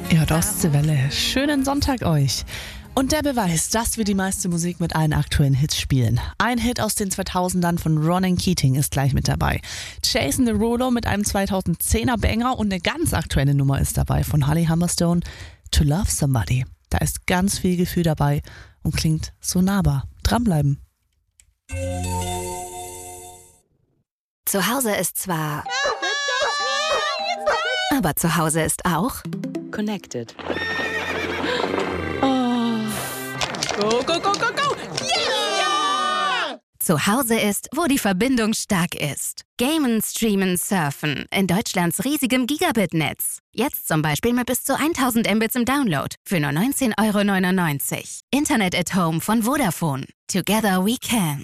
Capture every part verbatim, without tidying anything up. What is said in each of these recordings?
Ihr hört Ostseewelle. Schönen Sonntag euch. Und der Beweis, dass wir die meiste Musik mit allen aktuellen Hits spielen. Ein Hit aus den zweitausendern von Ronan Keating ist gleich mit dabei. Jason Derulo mit einem zweitausendzehner Banger und eine ganz aktuelle Nummer ist dabei von Holly Humberstone, To Love Somebody. Da ist ganz viel Gefühl dabei und klingt so nahbar. Dranbleiben. Zu Hause ist zwar... Aber zu Hause ist auch... Connected. Go, go, go, go, go! Yeah! Zu Hause ist, wo die Verbindung stark ist. Gamen, streamen, surfen. In Deutschlands riesigem Gigabit-Netz. Jetzt zum Beispiel mit bis zu tausend Mbits im Download. Für nur neunzehn Euro neunundneunzig. Internet at Home von Vodafone. Together we can.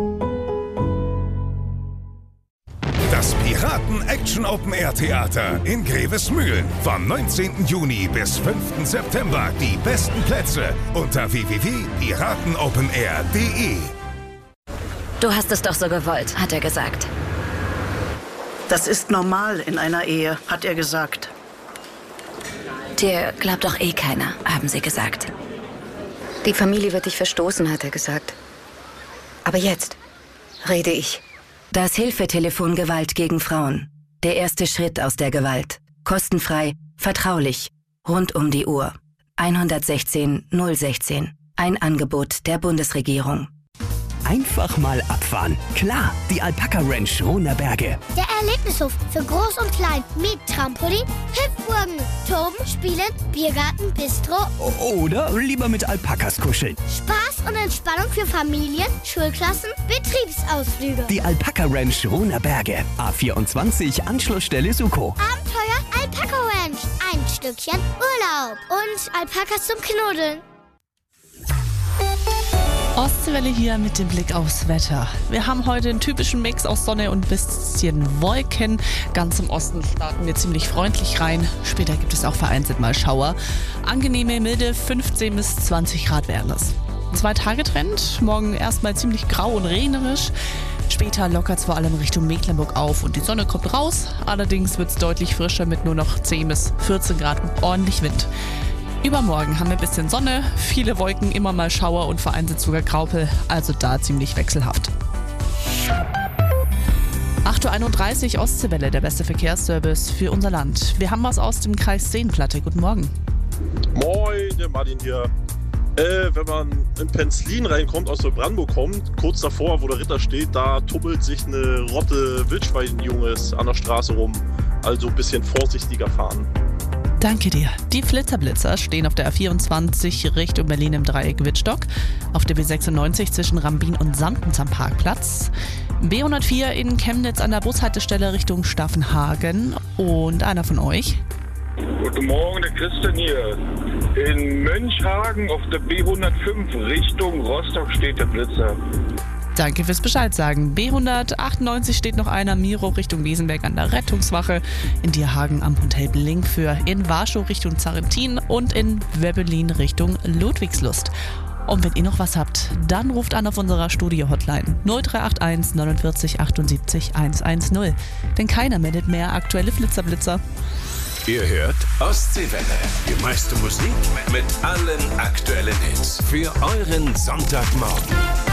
Das Piraten-Action-Open-Air-Theater in Grevesmühlen. Vom neunzehnten Juni bis fünften September. Die besten Plätze unter w w w punkt piratenopenair punkt de. Du hast es doch so gewollt, hat er gesagt. Das ist normal in einer Ehe, hat er gesagt. Dir glaubt doch eh keiner, haben sie gesagt. Die Familie wird dich verstoßen, hat er gesagt. Aber jetzt rede ich. Das Hilfetelefon Gewalt gegen Frauen. Der erste Schritt aus der Gewalt. Kostenfrei, vertraulich, rund um die Uhr. eins sechzehn null sechzehn. Ein Angebot der Bundesregierung. Einfach mal abfahren. Klar, die Alpaka Ranch Rohnerberge. Der Erlebnishof für Groß und Klein mit Trampolin, Hüpfburgen, Toben, Spielen, Biergarten, Bistro. Oder lieber mit Alpakas kuscheln. Spaß und Entspannung für Familien, Schulklassen, Betriebsausflüge. Die Alpaka Ranch Rohnerberge. A vierundzwanzig, Anschlussstelle Suko. Abenteuer Alpaka Ranch. Ein Stückchen Urlaub. Und Alpakas zum Knuddeln. Ostseewelle hier mit dem Blick aufs Wetter. Wir haben heute einen typischen Mix aus Sonne und bisschen Wolken. Ganz im Osten starten wir ziemlich freundlich rein. Später gibt es auch vereinzelt mal Schauer. Angenehme, milde fünfzehn bis zwanzig Grad werden es. Zwei-Tage-Trend. Morgen erstmal ziemlich grau und regnerisch. Später lockert es vor allem Richtung Mecklenburg auf und die Sonne kommt raus. Allerdings wird es deutlich frischer mit nur noch zehn bis vierzehn Grad und ordentlich Wind. Übermorgen haben wir ein bisschen Sonne, viele Wolken, immer mal Schauer und vereinzelt sogar Graupel, also da ziemlich wechselhaft. acht Uhr einunddreißig Ostseewelle, der beste Verkehrsservice für unser Land. Wir haben was aus dem Kreis Seenplatte. Guten Morgen. Moin, der Martin hier. Äh, wenn man in Penzlin reinkommt, aus Neubrandenburg kommt, kurz davor, wo der Ritter steht, da tummelt sich eine Rotte Wildschweinjunges an der Straße rum. Also ein bisschen vorsichtiger fahren. Danke dir. Die Flitterblitzer stehen auf der A vierundzwanzig Richtung Berlin im Dreieck Wittstock, auf der B sechsundneunzig zwischen Rambin und Samtens am Parkplatz, B hundertvier in Chemnitz an der Bushaltestelle Richtung Staffenhagen und einer von euch. Guten Morgen, der Christian hier. In Mönchhagen auf der B hundertfünf Richtung Rostock steht der Blitzer. Danke fürs Bescheid sagen. B hundertachtundneunzig steht noch einer, Miro Richtung Wesenberg an der Rettungswache, in Dierhagen am Hotel Blink für, in Warschau Richtung Zarentin und in Webbelin Richtung Ludwigslust. Und wenn ihr noch was habt, dann ruft an auf unserer Studio-Hotline null drei acht eins neunundvierzig achtundsiebzig hundertzehn. Denn keiner meldet mehr aktuelle Flitzerblitzer. Ihr hört Ostseewelle. Die meiste Musik mit allen aktuellen Hits. Für euren Sonntagmorgen.